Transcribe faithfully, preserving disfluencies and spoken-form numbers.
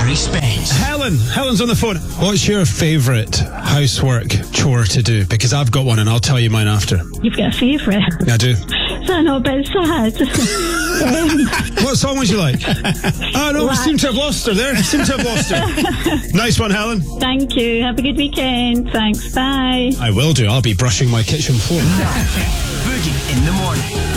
Gary Spence. Helen, Helen's on the phone. What's your favourite housework chore to do? Because I've got one and I'll tell you mine after. You've got a favourite? I do. So I know a bit sad. um, What song would you like? Oh no, we seem to have lost her there. We seem to have lost her. Nice one, Helen. Thank you. Have a good weekend. Thanks. Bye. I will do. I'll be brushing my kitchen floor. Boogie in the morning.